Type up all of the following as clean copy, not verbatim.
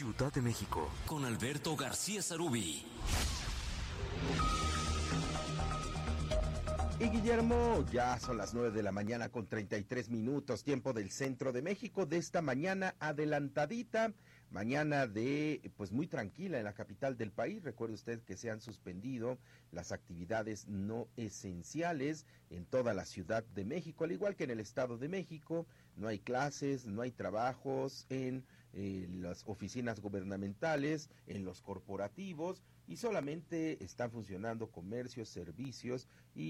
Ciudad de México, con Alberto García Sarubí. Y Guillermo, ya son las 9 de la mañana con 33 minutos, tiempo del centro de México, de esta mañana adelantadita, mañana pues muy tranquila en la capital del país. Recuerde usted que se han suspendido las actividades no esenciales en toda la Ciudad de México, al igual que en el Estado de México. No hay clases, no hay trabajos en las oficinas gubernamentales, en los corporativos, y solamente están funcionando comercios, servicios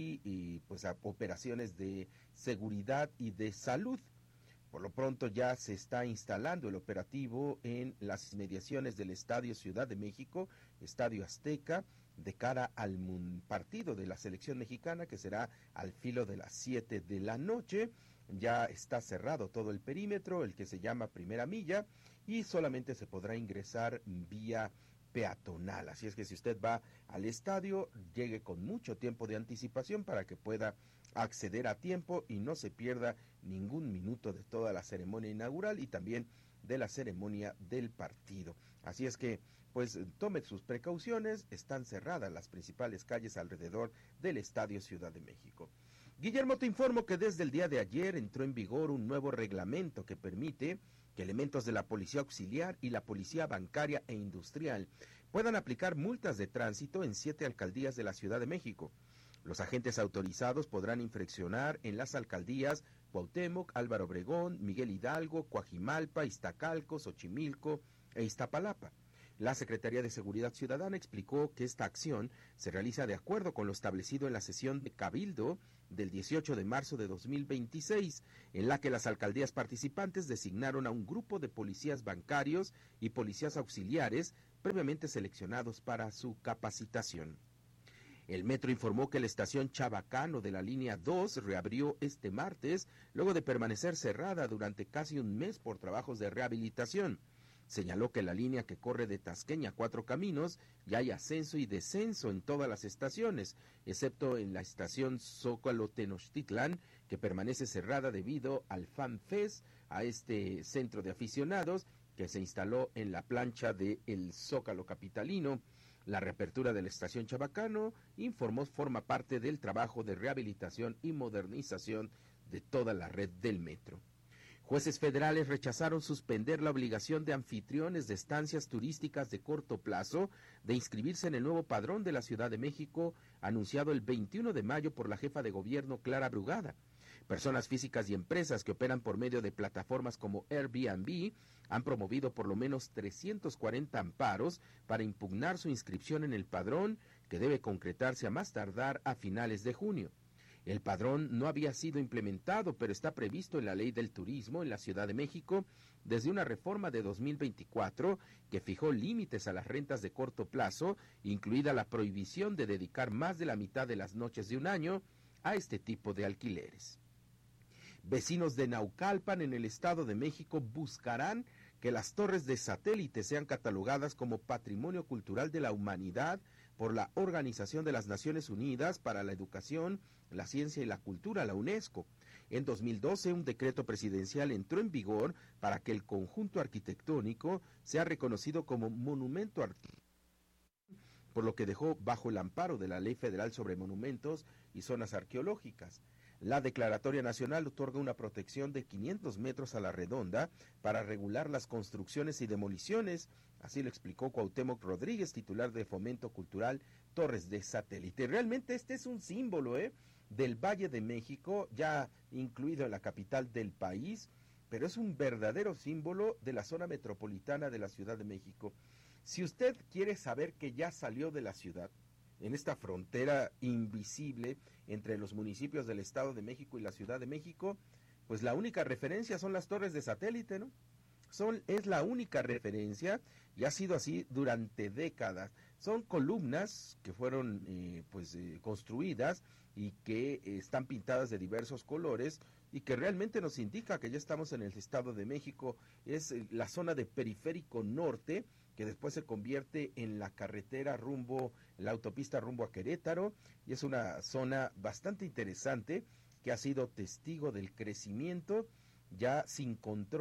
y pues operaciones de seguridad y de salud. Por lo pronto ya se está instalando el operativo en las inmediaciones del Estadio Ciudad de México, Estadio Azteca, de cara al partido de la selección mexicana, que será al filo de las 7 de la noche. Ya está cerrado todo el perímetro, el que se llama Primera Milla, y solamente se podrá ingresar vía peatonal. Así es que si usted va al estadio, llegue con mucho tiempo de anticipación para que pueda acceder a tiempo y no se pierda ningún minuto de toda la ceremonia inaugural y también de la ceremonia del partido. Así es que pues tome sus precauciones. Están cerradas las principales calles alrededor del Estadio Ciudad de México. Guillermo, te informo que desde el día de ayer entró en vigor un nuevo reglamento que permite que elementos de la Policía Auxiliar y la Policía Bancaria e Industrial puedan aplicar multas de tránsito en 7 alcaldías de la Ciudad de México. Los agentes autorizados podrán infraccionar en las alcaldías Cuauhtémoc, Álvaro Obregón, Miguel Hidalgo, Coajimalpa, Iztacalco, Xochimilco e Iztapalapa. La Secretaría de Seguridad Ciudadana explicó que esta acción se realiza de acuerdo con lo establecido en la sesión de Cabildo del 18 de marzo de 2026, en la que las alcaldías participantes designaron a un grupo de policías bancarios y policías auxiliares previamente seleccionados para su capacitación. El metro informó que la estación Chabacano de la línea 2 reabrió este martes, luego de permanecer cerrada durante casi un mes por trabajos de rehabilitación. Señaló que la línea que corre de Tasqueña a Cuatro Caminos ya hay ascenso y descenso en todas las estaciones, excepto en la estación Zócalo-Tenochtitlán, que permanece cerrada debido al Fan Fest, a este centro de aficionados que se instaló en la plancha de el Zócalo capitalino. La reapertura de la estación Chabacano, informó, forma parte del trabajo de rehabilitación y modernización de toda la red del metro. Jueces federales rechazaron suspender la obligación de anfitriones de estancias turísticas de corto plazo de inscribirse en el nuevo padrón de la Ciudad de México, anunciado el 21 de mayo por la jefa de gobierno Clara Brugada. Personas físicas y empresas que operan por medio de plataformas como Airbnb han promovido por lo menos 340 amparos para impugnar su inscripción en el padrón, que debe concretarse a más tardar a finales de junio. El padrón no había sido implementado, pero está previsto en la Ley del Turismo en la Ciudad de México desde una reforma de 2024 que fijó límites a las rentas de corto plazo, incluida la prohibición de dedicar más de la mitad de las noches de un año a este tipo de alquileres. Vecinos de Naucalpan, en el Estado de México, buscarán que las torres de satélite sean catalogadas como Patrimonio Cultural de la Humanidad por la Organización de las Naciones Unidas para la Educación, la Ciencia y la Cultura, la UNESCO. En 2012, un decreto presidencial entró en vigor para que el conjunto arquitectónico sea reconocido como monumento artístico, por lo que dejó bajo el amparo de la Ley Federal sobre Monumentos y Zonas Arqueológicas. La Declaratoria Nacional otorga una protección de 500 metros a la redonda para regular las construcciones y demoliciones, así lo explicó Cuauhtémoc Rodríguez, titular de Fomento Cultural Torres de Satélite. Realmente este es un símbolo del Valle de México, ya incluido en la capital del país, pero es un verdadero símbolo de la zona metropolitana de la Ciudad de México. Si usted quiere saber que ya salió de la ciudad, en esta frontera invisible entre los municipios del Estado de México y la Ciudad de México, pues la única referencia son las torres de satélite, ¿no? Es la única referencia y ha sido así durante décadas. Son columnas que fueron construidas y que están pintadas de diversos colores y que realmente nos indica que ya estamos en el Estado de México. Es la zona de Periférico Norte, que después se convierte en la carretera la autopista rumbo a Querétaro, y es una zona bastante interesante que ha sido testigo del crecimiento ya sin control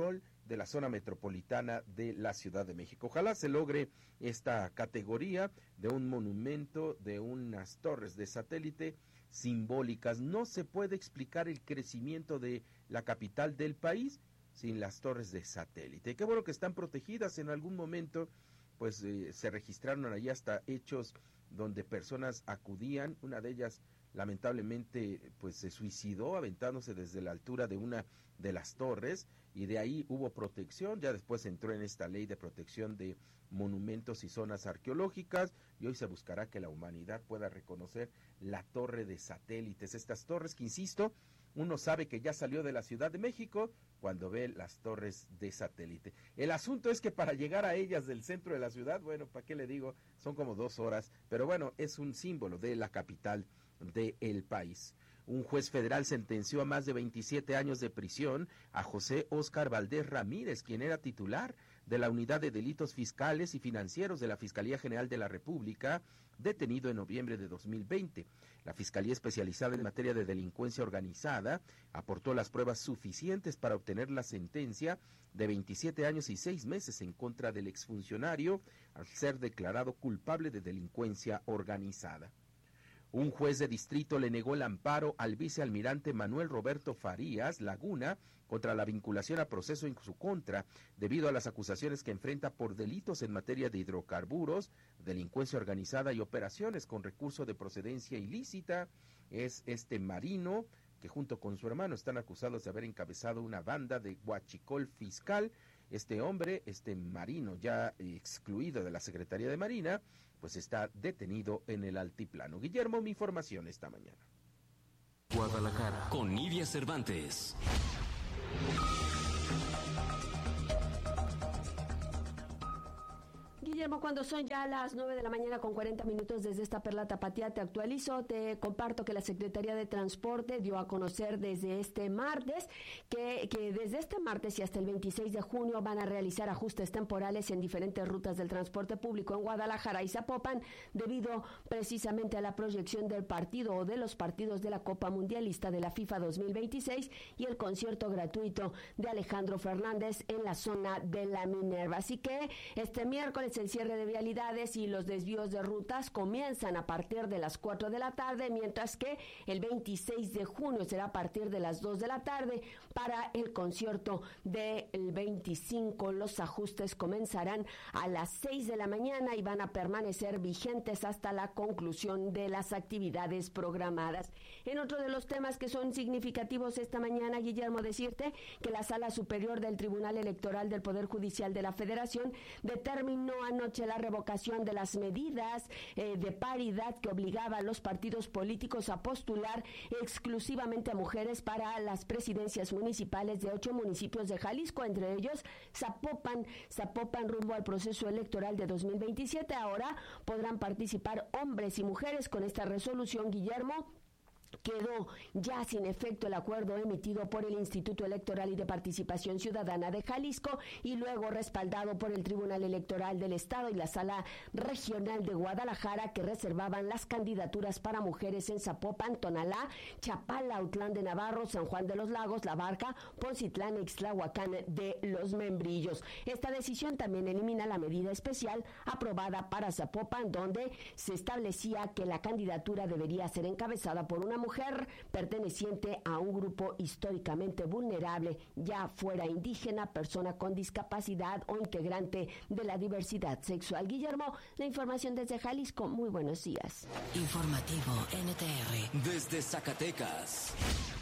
de la zona metropolitana de la Ciudad de México. Ojalá se logre esta categoría de un monumento, de unas torres de satélite simbólicas. No se puede explicar el crecimiento de la capital del país sin las torres de satélite. Qué bueno que están protegidas. En algún momento pues se registraron allí hasta hechos donde personas acudían, una de ellas lamentablemente pues se suicidó aventándose desde la altura de una de las torres, y de ahí hubo protección. Ya después entró en esta ley de protección de monumentos y zonas arqueológicas, y hoy se buscará que la humanidad pueda reconocer la torre de satélites, estas torres que, insisto, uno sabe que ya salió de la Ciudad de México cuando ve las torres de satélite. El asunto es que para llegar a ellas del centro de la ciudad, bueno, ¿para qué le digo? Son como 2 horas, pero bueno, es un símbolo de la capital del país. Un juez federal sentenció a más de 27 años de prisión a José Óscar Valdés Ramírez, quien era titular de la Unidad de Delitos Fiscales y Financieros de la Fiscalía General de la República, detenido en noviembre de 2020. La Fiscalía Especializada en Materia de Delincuencia Organizada aportó las pruebas suficientes para obtener la sentencia de 27 años y 6 meses en contra del exfuncionario, al ser declarado culpable de delincuencia organizada. Un juez de distrito le negó el amparo al vicealmirante Manuel Roberto Farías Laguna contra la vinculación a proceso en su contra, debido a las acusaciones que enfrenta por delitos en materia de hidrocarburos, delincuencia organizada y operaciones con recurso de procedencia ilícita. Es este marino que junto con su hermano están acusados de haber encabezado una banda de huachicol fiscal. Este hombre, este marino ya excluido de la Secretaría de Marina, pues está detenido en el altiplano. Guillermo, mi información esta mañana. Guadalajara, con Nidia Cervantes. Guillermo, cuando son ya las 9 de la mañana con 40 minutos desde esta Perla Tapatía, te actualizo, te comparto que la Secretaría de Transporte dio a conocer desde este martes que desde este martes y hasta el 26 de junio van a realizar ajustes temporales en diferentes rutas del transporte público en Guadalajara y Zapopan, debido precisamente a la proyección del partido o de los partidos de la Copa Mundialista de la FIFA 2026 y el concierto gratuito de Alejandro Fernández en la zona de la Minerva. Así que este miércoles el cierre de vialidades y los desvíos de rutas comienzan a partir de las 4 de la tarde, mientras que el 26 de junio será a partir de las 2 de la tarde. Para el concierto del 25, los ajustes comenzarán a las 6 de la mañana y van a permanecer vigentes hasta la conclusión de las actividades programadas. En otro de los temas que son significativos esta mañana, Guillermo, decirte que la Sala Superior del Tribunal Electoral del Poder Judicial de la Federación determinó anoche la revocación de las medidas de paridad que obligaba a los partidos políticos a postular exclusivamente a mujeres para las presidencias municipales de 8 municipios de Jalisco, entre ellos Zapopan, rumbo al proceso electoral de 2027. Ahora podrán participar hombres y mujeres. Con esta resolución, Guillermo, quedó ya sin efecto el acuerdo emitido por el Instituto Electoral y de Participación Ciudadana de Jalisco y luego respaldado por el Tribunal Electoral del Estado y la Sala Regional de Guadalajara, que reservaban las candidaturas para mujeres en Zapopan, Tonalá, Chapala, Autlán de Navarro, San Juan de los Lagos, La Barca, Poncitlán, Ixtlahuacán de los Membrillos. Esta decisión también elimina la medida especial aprobada para Zapopan, donde se establecía que la candidatura debería ser encabezada por una mujer perteneciente a un grupo históricamente vulnerable, ya fuera indígena, persona con discapacidad o integrante de la diversidad sexual. Guillermo, la información desde Jalisco. Muy buenos días. Informativo NTR. Desde Zacatecas.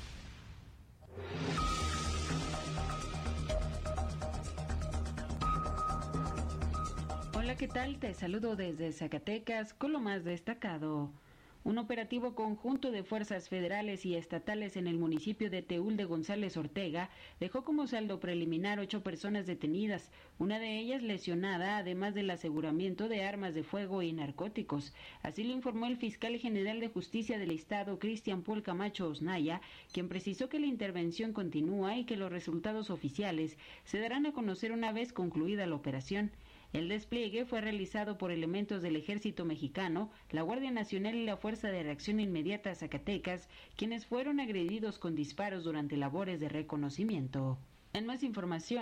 Hola, ¿qué tal? Te saludo desde Zacatecas con lo más destacado. Un operativo conjunto de fuerzas federales y estatales en el municipio de Teúl de González Ortega dejó como saldo preliminar 8 personas detenidas, una de ellas lesionada, además del aseguramiento de armas de fuego y narcóticos. Así lo informó el fiscal general de Justicia del Estado, Cristian Paul Camacho Osnaya, quien precisó que la intervención continúa y que los resultados oficiales se darán a conocer una vez concluida la operación. El despliegue fue realizado por elementos del Ejército Mexicano, la Guardia Nacional y la Fuerza de Reacción Inmediata Zacatecas, quienes fueron agredidos con disparos durante labores de reconocimiento. En más información,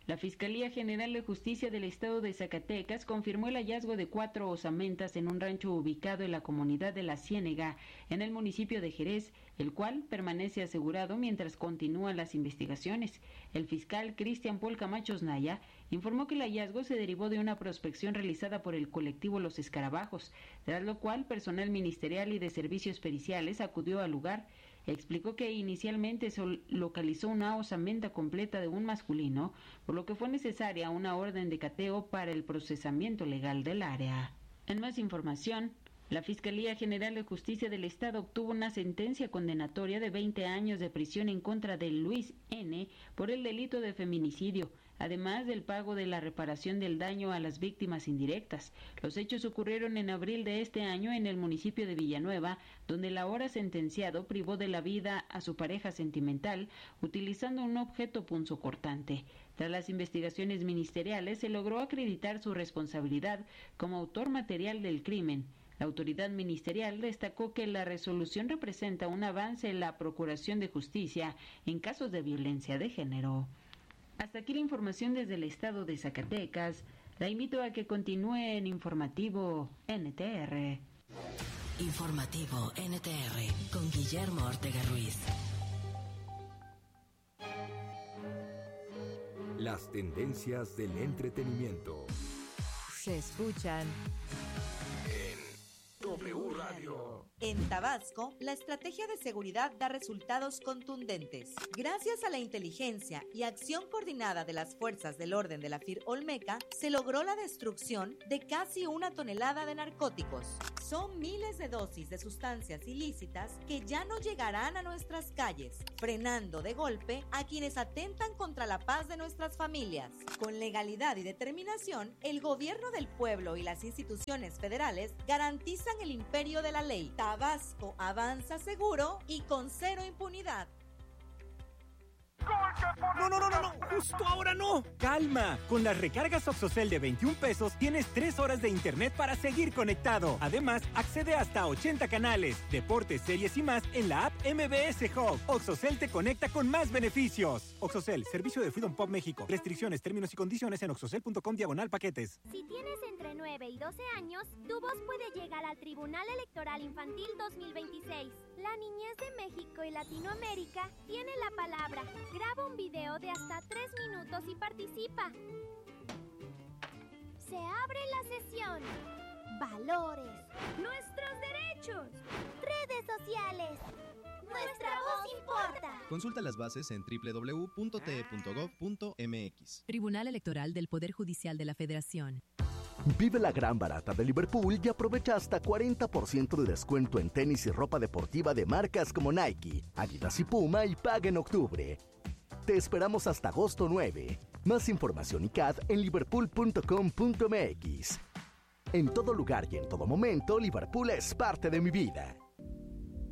La Fiscalía General de Justicia del Estado de Zacatecas confirmó el hallazgo de 4 osamentas en un rancho ubicado en la comunidad de La Ciénega, en el municipio de Jerez, el cual permanece asegurado mientras continúan las investigaciones. El fiscal Cristian Paul Camacho Naya informó que el hallazgo se derivó de una prospección realizada por el colectivo Los Escarabajos, tras lo cual personal ministerial y de servicios periciales acudió al lugar. Explicó que inicialmente se localizó una osamenta completa de un masculino, por lo que fue necesaria una orden de cateo para el procesamiento legal del área. En más información, la Fiscalía General de Justicia del Estado obtuvo una sentencia condenatoria de 20 años de prisión en contra de Luis N. por el delito de feminicidio, además del pago de la reparación del daño a las víctimas indirectas. Los hechos ocurrieron en abril de este año en el municipio de Villanueva, donde el ahora sentenciado privó de la vida a su pareja sentimental utilizando un objeto punzocortante. Tras las investigaciones ministeriales, se logró acreditar su responsabilidad como autor material del crimen. La autoridad ministerial destacó que la resolución representa un avance en la procuración de justicia en casos de violencia de género. Hasta aquí la información desde el estado de Zacatecas. La invito a que continúe en Informativo NTR. Informativo NTR con Guillermo Ortega Ruiz. Las tendencias del entretenimiento se escuchan W Radio. En Tabasco, la estrategia de seguridad da resultados contundentes. Gracias a la inteligencia y acción coordinada de las fuerzas del orden de la FIR Olmeca, se logró la destrucción de casi 1 tonelada de narcóticos. Son miles de dosis de sustancias ilícitas que ya no llegarán a nuestras calles, frenando de golpe a quienes atentan contra la paz de nuestras familias. Con legalidad y determinación, el gobierno del pueblo y las instituciones federales garantizan el imperio de la ley. Tabasco avanza seguro y con cero impunidad. No, justo ahora no. Calma, con las recargas Oxocel de 21 pesos tienes 3 horas de internet para seguir conectado. Además, accede hasta 80 canales, deportes, series y más en la app MBS Hub. Oxocel te conecta con más beneficios. Oxocel, servicio de Freedom Pop México. Restricciones, términos y condiciones en oxocel.com/paquetes. Si tienes entre 9 y 12 años, tu voz puede llegar al Tribunal Electoral Infantil 2026. La niñez de México y Latinoamérica tiene la palabra. Graba un video de hasta 3 minutos y participa. Se abre la sesión. Valores. Nuestros derechos. Redes sociales. Nuestra voz importa. Consulta las bases en www.te.gov.mx. Tribunal Electoral del Poder Judicial de la Federación. Vive la gran barata de Liverpool y aprovecha hasta 40% de descuento en tenis y ropa deportiva de marcas como Nike, Adidas y Puma y paga en octubre. Te esperamos hasta agosto 9. Más información y CAD en liverpool.com.mx. En todo lugar y en todo momento, Liverpool es parte de mi vida.